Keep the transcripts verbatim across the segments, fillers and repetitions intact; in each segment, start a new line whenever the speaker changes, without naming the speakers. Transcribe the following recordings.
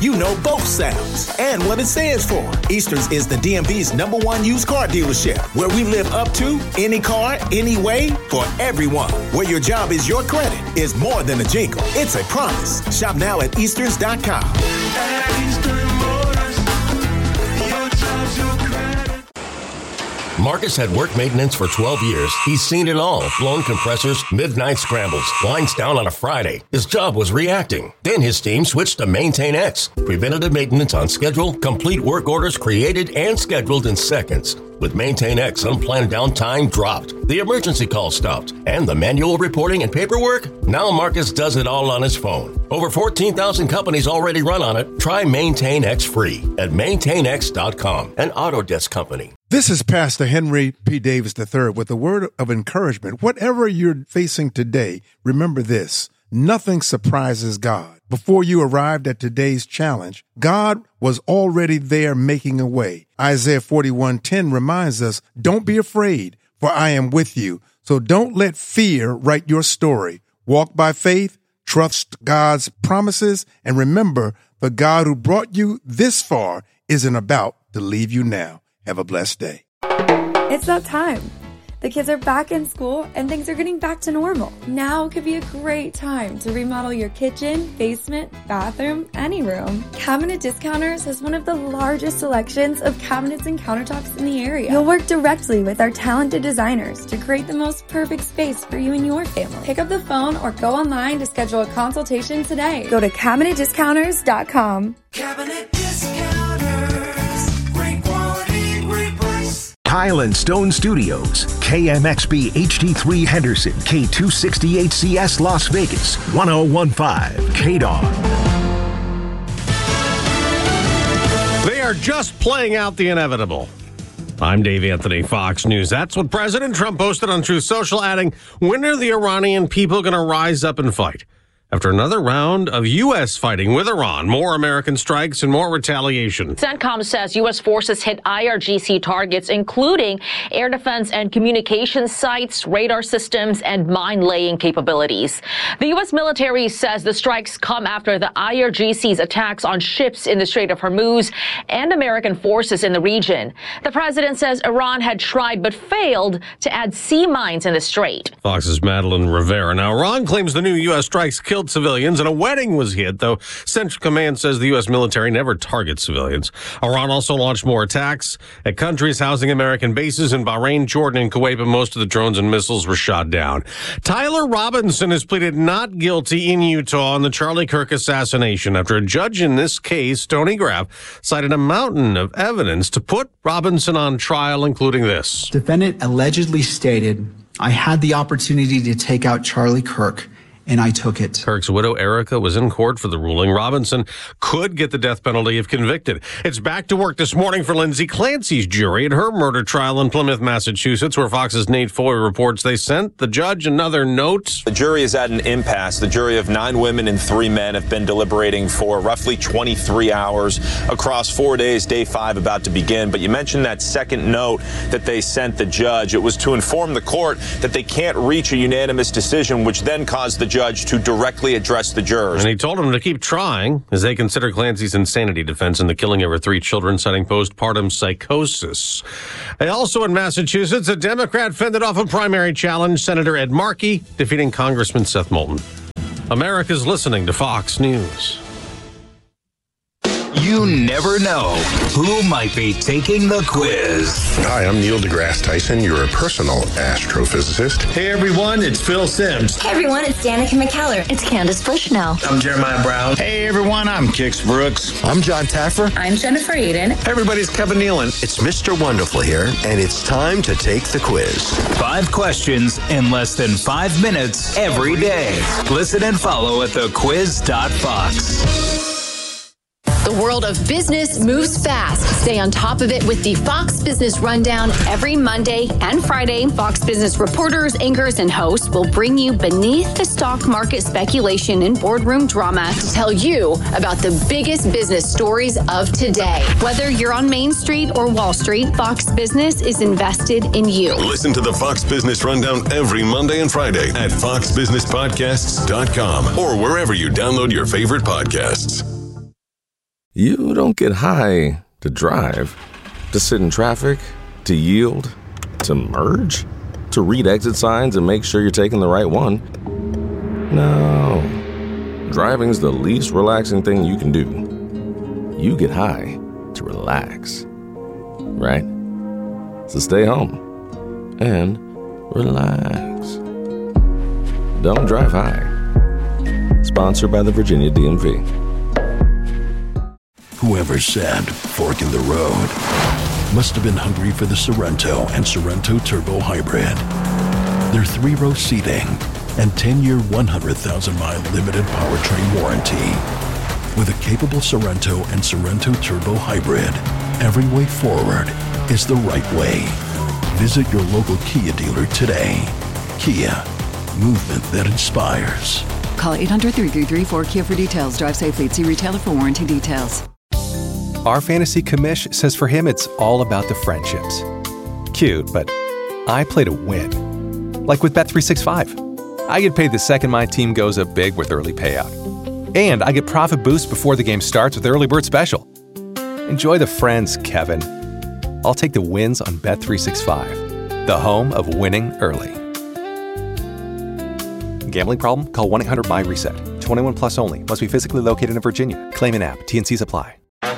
you know both sounds and what it stands for. Easterns is the D M V's number one used car dealership, where we live up to any car, any way, for everyone. Where your job is your credit is more than a jingle. It's a promise. Shop now at easterns dot com.
At Eastern Motors, your job's your credit.
Marcus had work maintenance for twelve years. He's seen it all. Blown compressors, midnight scrambles, lines down on a Friday. His job was reacting. Then his team switched to Maintain X. Preventative maintenance on schedule, complete work orders created and scheduled in seconds. With Maintain X, unplanned downtime dropped, the emergency call stopped, and the manual reporting and paperwork? Now Marcus does it all on his phone. Over fourteen thousand companies already run on it. Try Maintain X free at maintain x dot com, an Autodesk company.
This is Pastor Henry P. Davis the third with a word of encouragement. Whatever you're facing today, remember this: nothing surprises God. Before you arrived at today's challenge, God was already there making a way. Isaiah forty-one ten reminds us, don't be afraid, for I am with you. So don't let fear write your story. Walk by faith, trust God's promises, and remember, the God who brought you this far isn't about to leave you now. Have a blessed day.
It's that time. The kids are back in school and things are getting back to normal. Now could be a great time to remodel your kitchen, basement, bathroom, any room. Cabinet Discounters has one of the largest selections of cabinets and countertops in the area. You'll work directly with our talented designers to create the most perfect space for you and your family. Pick up the phone or go online to schedule a consultation today. Go to cabinet discounters dot com.
Cabinet Discounters. Great quality, great price.
Kyle and Stone Studios, K M X B H D three Henderson, K two sixty-eight C S Las Vegas, one oh one point five K D O G.
They are just playing out the inevitable. I'm Dave Anthony, Fox News. That's what President Trump posted on Truth Social, adding, when are the Iranian people going to rise up and fight? After another round of U S fighting with Iran, more American strikes and more retaliation.
CENTCOM says U S forces hit I R G C targets, including air defense and communications sites, radar systems, and mine-laying capabilities. The U S military says the strikes come after the I R G C's attacks on ships in the Strait of Hormuz and American forces in the region. The president says Iran had tried but failed to add sea mines in the strait.
Fox's Madeline Rivera. Now, Iran claims the new U S strikes killed civilians and a wedding was hit, though Central Command says the U S military never targets civilians. Iran also launched more attacks at countries housing American bases in Bahrain, Jordan, and Kuwait, but most of the drones and missiles were shot down. Tyler Robinson has pleaded not guilty in Utah on the Charlie Kirk assassination after a judge in this case, Tony Graff, cited a mountain of evidence to put Robinson on trial, including this.
Defendant allegedly stated, I had the opportunity to take out Charlie Kirk, and I took it.
Kirk's widow, Erica, was in court for the ruling. Robinson could get the death penalty if convicted. It's back to work this morning for Lindsay Clancy's jury at her murder trial in Plymouth, Massachusetts, where Fox's Nate Foy reports they sent the judge another note.
The jury is at an impasse. The jury of nine women and three men have been deliberating for roughly twenty-three hours across four days, day five about to begin. But you mentioned that second note that they sent the judge. It was to inform the court that they can't reach a unanimous decision, which then caused the judge to directly address the jurors.
And he told them to keep trying as they consider Clancy's insanity defense in the killing of her three children, citing postpartum psychosis. Also in Massachusetts, a Democrat fended off a primary challenge, Senator Ed Markey, defeating Congressman Seth Moulton. America's listening to Fox News.
You never know who might be taking the quiz.
Hi, I'm Neil deGrasse Tyson, your personal astrophysicist.
Hey everyone, it's Phil Sims.
Hey everyone, it's Danica McKellar. It's Candace Bushnell.
I'm Jeremiah Brown.
Hey everyone, I'm Kix Brooks.
I'm John Taffer.
I'm Jennifer Aiden.
Hey everybody, it's Kevin Nealon.
It's Mister Wonderful here, and it's time to take the quiz.
Five questions in less than five minutes every day. Listen and follow at the quiz dot fox.
The world of business moves fast. Stay on top of it with the Fox Business Rundown every Monday and Friday. Fox Business reporters, anchors, and hosts will bring you beneath the stock market speculation and boardroom drama to tell you about the biggest business stories of today. Whether you're on Main Street or Wall Street, Fox Business is invested in you.
Listen to the Fox Business Rundown every Monday and Friday at fox business podcasts dot com or wherever you download your favorite podcasts.
You don't get high to drive, to sit in traffic, to yield, to merge, to read exit signs and make sure you're taking the right one. No. Driving's the least relaxing thing you can do. You get high to relax. Right? So stay home and relax. Don't drive high. Sponsored by the Virginia D M V.
Whoever said fork in the road must have been hungry for the Sorrento and Sorrento Turbo Hybrid. Their three-row seating and ten-year, one hundred thousand mile limited powertrain warranty. With a capable Sorrento and Sorrento Turbo Hybrid, every way forward is the right way. Visit your local Kia dealer today. Kia, movement that inspires.
Call eight hundred, three three three, four Kia for details. Drive safely. See retailer for warranty details.
Our fantasy commish says for him it's all about the friendships. Cute, but I play to win. Like with Bet three sixty-five. I get paid the second my team goes up big with early payout. And I get profit boost before the game starts with Early Bird Special. Enjoy the friends, Kevin. I'll take the wins on Bet three sixty-five, the home of winning early. Gambling problem? Call one eight hundred M Y reset. twenty-one plus only. Must be physically located in Virginia. Claim an app. T N Cs apply.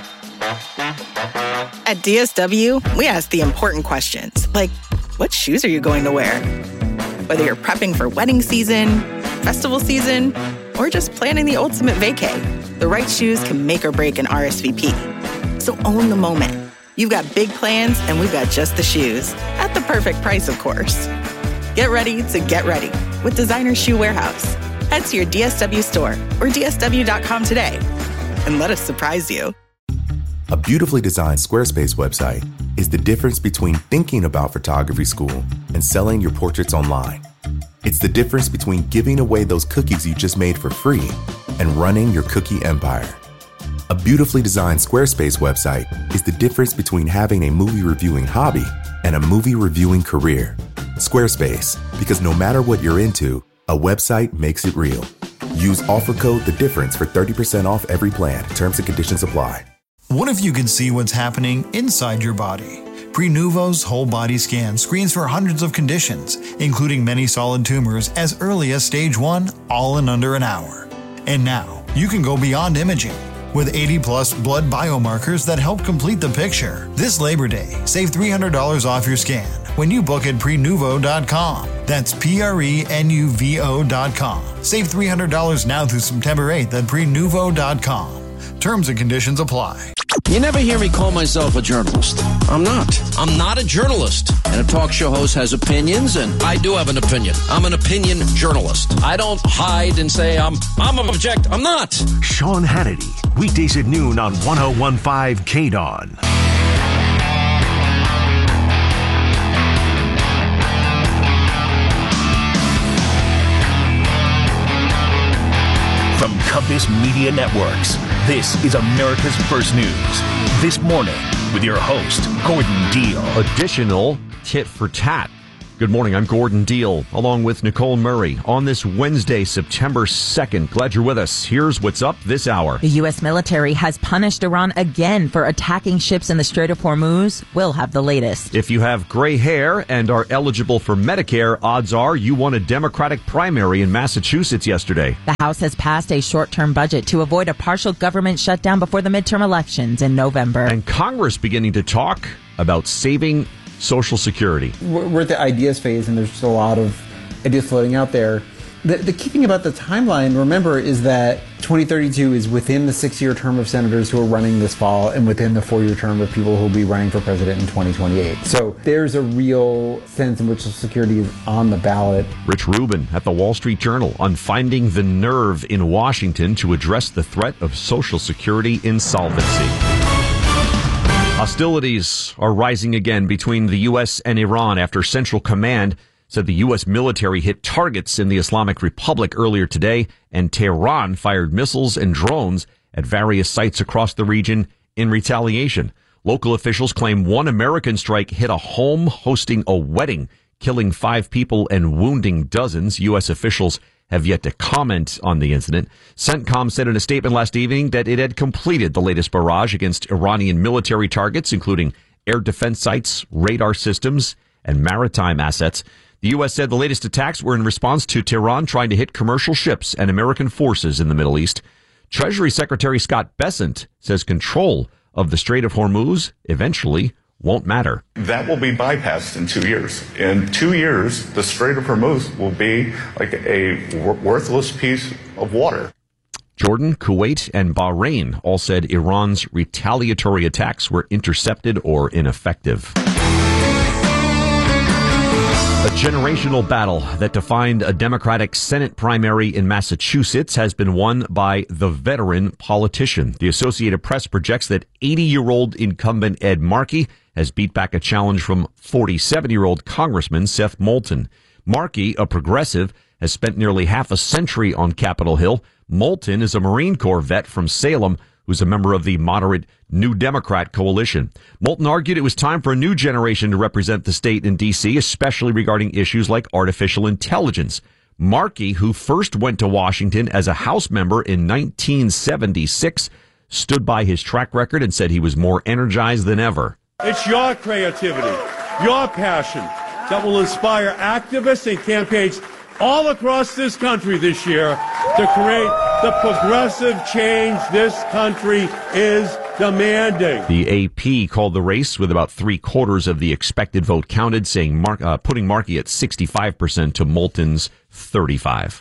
At D S W, we ask the important questions, like what shoes are you going to wear? Whether you're prepping for wedding season, festival season, or just planning the ultimate vacay, the right shoes can make or break an R S V P. So own the moment. You've got big plans, and we've got just the shoes. At the perfect price, of course. Get ready to get ready with Designer Shoe Warehouse. Head to your D S W store or D S W dot com today and let us surprise you.
A beautifully designed Squarespace website is the difference between thinking about photography school and selling your portraits online. It's the difference between giving away those cookies you just made for free and running your cookie empire. A beautifully designed Squarespace website is the difference between having a movie reviewing hobby and a movie reviewing career. Squarespace, because no matter what you're into, a website makes it real. Use offer code The Difference for thirty percent off every plan. Terms and conditions apply.
What if you could see what's happening inside your body? Prenuvo's whole body scan screens for hundreds of conditions, including many solid tumors as early as stage one, all in under an hour. And now, you can go beyond imaging. With eighty plus blood biomarkers that help complete the picture. This Labor Day, save three hundred dollars off your scan when you book at prenuvo dot com. That's P R E N U V O dot com. Save three hundred dollars now through September eighth at prenuvo dot com. Terms and conditions apply.
You never hear me call myself a journalist. I'm not. I'm not a journalist. And a talk show host has opinions, and I do have an opinion. I'm an opinion journalist. I don't hide and say I'm I'm object. I'm not.
Sean Hannity, weekdays at noon on one oh one point five K D O N. From Compass Media Networks, this is America's First News. This morning, with your host, Gordon Deal.
Additional tit for tat. Good morning, I'm Gordon Deal, along with Nicole Murray, on this Wednesday, September second. Glad you're with us. Here's what's up this hour.
The U S military has punished Iran again for attacking ships in the Strait of Hormuz. We'll have the latest.
If you have gray hair and are eligible for Medicare, odds are you won a Democratic primary in Massachusetts yesterday.
The House has passed a short-term budget to avoid a partial government shutdown before the midterm elections in November.
And Congress beginning to talk about saving Social Security.
We're at the ideas phase, and there's just a lot of ideas floating out there. The, the key thing about the timeline, remember, is that twenty thirty-two is within the six-year term of senators who are running this fall and within the four-year term of people who will be running for president in twenty twenty-eight. So there's a real sense in which Social Security is on the ballot.
Rich Rubin at the Wall Street Journal on finding the nerve in Washington to address the threat of Social Security insolvency. Hostilities are rising again between the U S and Iran after Central Command said the U S military hit targets in the Islamic Republic earlier today, and Tehran fired missiles and drones at various sites across the region in retaliation. Local officials claim one American strike hit a home hosting a wedding, killing five people and wounding dozens. U S officials have yet to comment on the incident. CENTCOM said in a statement last evening that it had completed the latest barrage against Iranian military targets, including air defense sites, radar systems, and maritime assets. The U S said the latest attacks were in response to Tehran trying to hit commercial ships and American forces in the Middle East. Treasury Secretary Scott Bessent says control of the Strait of Hormuz eventually won't matter.
That will be bypassed in two years. In two years, the Strait of Hormuz will be like a w- worthless piece of water.
Jordan, Kuwait, and Bahrain all said Iran's retaliatory attacks were intercepted or ineffective. A generational battle that defined a Democratic Senate primary in Massachusetts has been won by the veteran politician. The Associated Press projects that eighty-year-old incumbent Ed Markey has beat back a challenge from forty-seven-year-old Congressman Seth Moulton. Markey, a progressive, has spent nearly half a century on Capitol Hill. Moulton is a Marine Corps vet from Salem who's a member of the moderate New Democrat coalition. Moulton argued it was time for a new generation to represent the state in D C, especially regarding issues like artificial intelligence. Markey, who first went to Washington as a House member in nineteen seventy-six, stood by his track record and said he was more energized than ever.
It's your creativity, your passion that will inspire activists and campaigns all across this country this year to create the progressive change this country is demanding.
The A P called the race with about three quarters of the expected vote counted, saying Mark, uh, putting Markey at sixty-five percent to Moulton's thirty-five.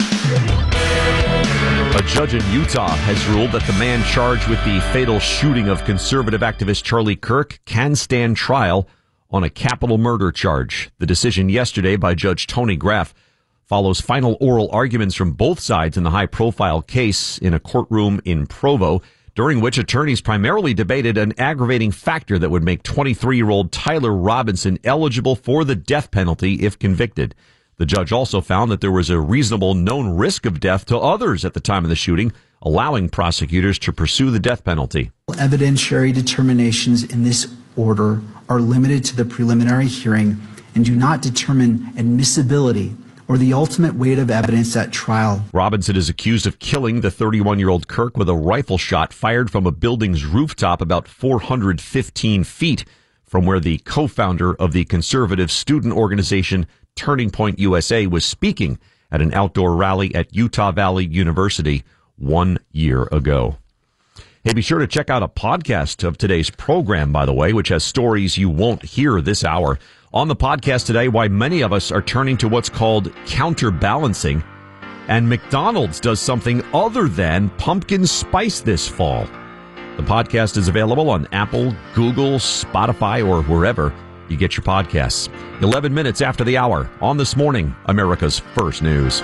A judge in Utah has ruled that the man charged with the fatal shooting of conservative activist Charlie Kirk can stand trial on a capital murder charge. The decision yesterday by Judge Tony Graff follows final oral arguments from both sides in the high-profile case in a courtroom in Provo, during which attorneys primarily debated an aggravating factor that would make twenty-three-year-old Tyler Robinson eligible for the death penalty if convicted. The judge also found that there was a reasonable known risk of death to others at the time of the shooting, allowing prosecutors to pursue the death penalty.
Evidentiary determinations in this order are limited to the preliminary hearing and do not determine admissibility or the ultimate weight of evidence at trial.
Robinson is accused of killing the thirty-one-year-old Kirk with a rifle shot fired from a building's rooftop about four hundred fifteen feet from where the co-founder of the conservative student organization Turning Point U S A was speaking at an outdoor rally at Utah Valley University one year ago. Hey, be sure to check out a podcast of today's program, by the way, which has stories you won't hear this hour. On the podcast today, why many of us are turning to what's called counterbalancing, and McDonald's does something other than pumpkin spice this fall. The podcast is available on Apple, Google, Spotify, or wherever you get your podcasts. eleven minutes after the hour on This Morning, America's First News.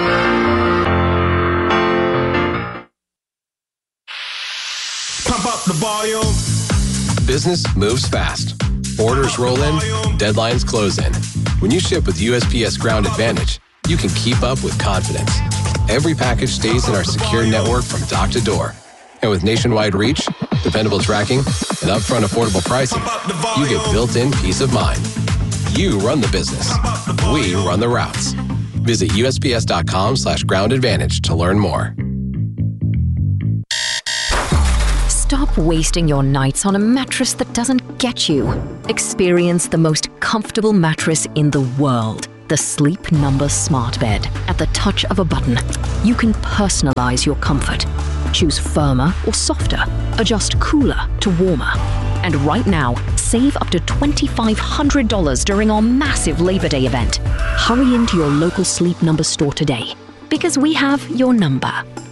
Pump up the volume.
Business moves fast. Orders roll in, deadlines close in. When you ship with U S P S Ground Advantage, you can keep up with confidence. Every package stays in our secure network from dock to door. And with nationwide reach, dependable tracking, and upfront affordable pricing, you get built-in peace of mind. You run the business. We run the routes. Visit USPS.com slash ground advantage to learn more.
Stop wasting your nights on a mattress that doesn't get you. Experience the most comfortable mattress in the world. The Sleep Number Smart Bed. At the touch of a button, you can personalize your comfort. Choose firmer or softer. Adjust cooler to warmer. And right now, save up to two thousand five hundred dollars during our massive Labor Day event. Hurry into your local Sleep Number store today, because we have your number.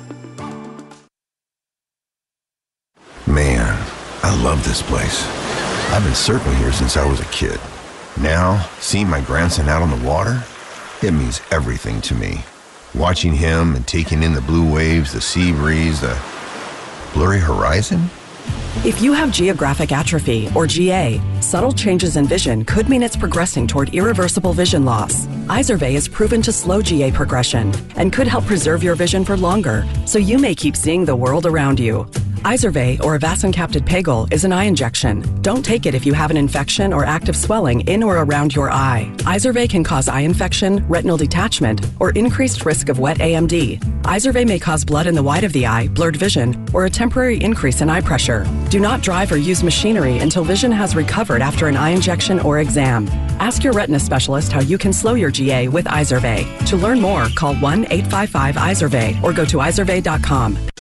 Man, I love this place. I've been surfing here since I was a kid. Now, seeing my grandson out on the water, it means everything to me. Watching him and taking in the blue waves, the sea breeze, the blurry horizon.
If you have geographic atrophy, or G A, subtle changes in vision could mean it's progressing toward irreversible vision loss. Izervay is proven to slow G A progression and could help preserve your vision for longer, so you may keep seeing the world around you. Izervay, or avacincaptad pegol, is an eye injection. Don't take it if you have an infection or active swelling in or around your eye. Izervay can cause eye infection, retinal detachment, or increased risk of wet A M D. Izervay may cause blood in the white of the eye, blurred vision, or a temporary increase in eye pressure. Do not drive or use machinery until vision has recovered after an eye injection or exam. Ask your retina specialist how you can slow your G A with Izervay. To learn more, call one eight five five Izervay or go to izervay dot com.